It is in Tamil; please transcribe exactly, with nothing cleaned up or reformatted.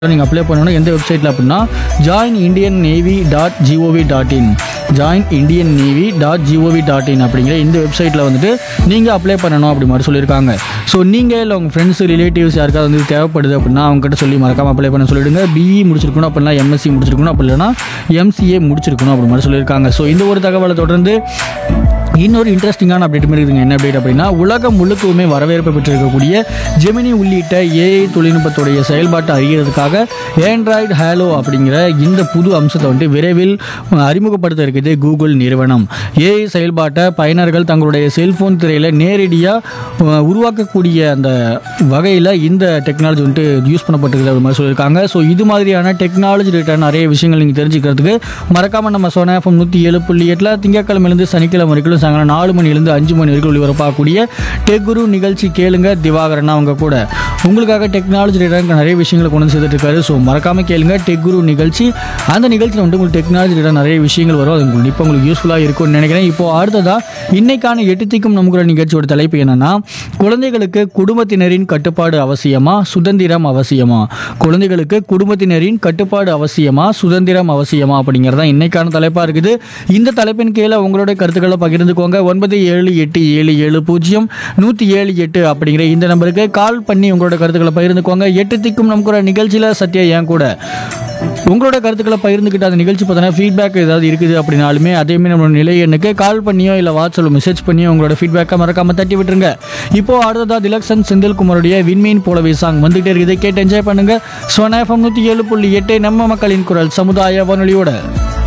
நீங்கள் அப்ளை பண்ணணும். எந்த வெப்சைட்டில் அப்படின்னா join Indian navy dot gov dot in join Indian navy dot gov dot in அப்படிங்கிற இந்த வெப்சைட்டில் வந்துட்டு நீங்கள் அப்ளை பண்ணணும் அப்படி மாதிரி சொல்லியிருக்காங்க. ஸோ நீங்கள் இல்லை உங்கள் ஃப்ரெண்ட்ஸு ரிலேட்டிவ்ஸ் யாருக்காவது வந்து தேவைப்படுது அப்படின்னா அவங்ககிட்ட சொல்லி மறக்காமல் அப்ளை பண்ண சொல்லிவிடுங்க. பிஇ முடிச்சிருக்கணும் அப்படின்னா எம்எஸ்சி முடிச்சிருக்கணும், அப்படி இல்லைனா எம்சிஏ முடிச்சிருக்கணும் அப்படி மாதிரி சொல்லியிருக்காங்க. ஸோ இந்த ஒரு தகவலை தொடர்ந்து இன்னொரு இன்ட்ரெஸ்டிங்கான அப்டேட் மாதிரி இருக்குங்க. என்ன அப்டேட் அப்படின்னா உலகம் முழுக்கவுமே வரவேற்பு பெற்றிருக்கக்கூடிய ஜெமினி உள்ளிட்ட ஏஐ தொழில்நுட்பத்துடைய செயல்பாட்டை அறிகிறதுக்காக ஆண்ட்ராய்டு ஹேலோ அப்படிங்கிற இந்த புது அம்சத்தை வந்துட்டு விரைவில் அறிமுகப்படுத்த இருக்குது கூகுள் நிறுவனம். ஏஐ செயல்பாட்டை பயனர்கள் தங்களுடைய செல்ஃபோன் திரையில் நேரடியாக உருவாக்கக்கூடிய அந்த வகையில் இந்த டெக்னாலஜி வந்துட்டு யூஸ் பண்ணப்பட்டிருக்குது அப்படி மாதிரி சொல்லியிருக்காங்க. ஸோ இது மாதிரியான டெக்னாலஜி ரிலேட்டட் நிறைய விஷயங்கள் நீங்கள் தெரிஞ்சுக்கிறதுக்கு மறக்காமல் நம்ம சோனா எஃப்எம் நூற்றி ஏழு புள்ளி எட்டில் திங்கட்கிழமையிலேருந்து சனிக்கிழமை வரைக்கும் சாயங்காலம் நாலு மணிலேருந்து அஞ்சு மணி வரைக்கும் ஒளிபரப்பாகக்கூடிய டெக் குரு நிகழ்ச்சி கேளுங்க. திவாகரன் அவங்க கூட உங்களுக்காக டெக்னாலஜி ரிலேட்டட் நிறைய விஷயங்களை கொண்டு வந்து சேர்த்துட்டு இருக்காரு. ஸோ மறக்காம கேளுங்க டெக் குரு நிகழ்ச்சி. அந்த நிகழ்ச்சியில் வந்து உங்களுக்கு டெக்னாலஜி ரிலேட்டட் நிறைய விஷயங்கள் வரும். அது உங்களுக்கு இப்போ உங்களுக்கு யூஸ்ஃபுல்லாக இருக்கும்னு நினைக்கிறேன். இப்போ அடுத்ததா இன்னைக்கான எட்டுத்திக்கும் நமக்குற நிகழ்ச்சியோட தலைப்பு என்னன்னா, குழந்தைகளுக்கு குடும்பத்தினரின் கட்டுப்பாடு அவசியமா, சுதந்திரம் அவசியமா? குழந்தைகளுக்கு குடும்பத்தினரின் கட்டுப்பாடு அவசியமா, சுதந்திரம் அவசியமா அப்படிங்கிறதா இன்னைக்கான தலைப்பாக இருக்குது. இந்த தலைப்பின் கீழே உங்களோட கருத்துக்களை பகிர்ந்துக்கோங்க. ஒன்பது ஏழு எட்டு ஏழு ஏழு பூஜ்ஜியம் நூற்றி ஏழு எட்டு அப்படிங்கிற இந்த நம்பருக்கு கால் பண்ணி உங்களோட கருத்துக்களை பகிர்ந்துக்கோங்க. எட்டு திக்கும் நமக்கு நிகழ்ச்சியில் சத்யா ஏன் கூட உங்களோட கருத்துக்களை பகிர்ந்துக்கிட்ட அந்த நிகழ்ச்சி பார்த்தீங்கன்னா ஃபீட்பேக் ஏதாவது இருக்குது அப்படின்னாலுமே அதேமாதிரி நம்மளோட நிலை எண்ணுக்கு கால் பண்ணியோ இல்லை வாட்ஸ்அப்பில் மெசேஜ் பண்ணியோ உங்களோட ஃபீட்பேக்கை மறக்காமல் தட்டி விட்டுருங்க. இப்போது அடுத்ததாக திலக்ஷன் செந்தில்குமாருடைய விண்மீன் போலவே சாங் வந்துகிட்டே இருக்குது. கேட்டு என்ஜாய் பண்ணுங்கள். சோனா எஃப்எம் நூற்றி ஏழு புள்ளி எட்டு நம்ம மக்களின் குரல் சமுதாய வானொலியோட.